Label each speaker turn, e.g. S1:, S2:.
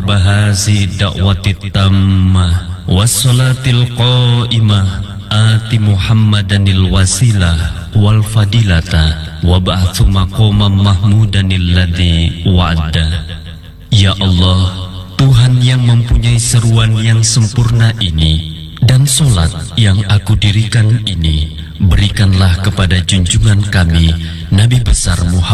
S1: hazi da'watit tammah wassalatil qa'imah ati Muhammadanil wasilah wal fadilata wa ba'athu maqamam mahmudanil ladzi wa'ada. Ya Allah, Tuhan yang mempunyai seruan yang sempurna ini dan solat yang aku dirikan ini, berikanlah kepada junjungan kami Nabi besar Muhammad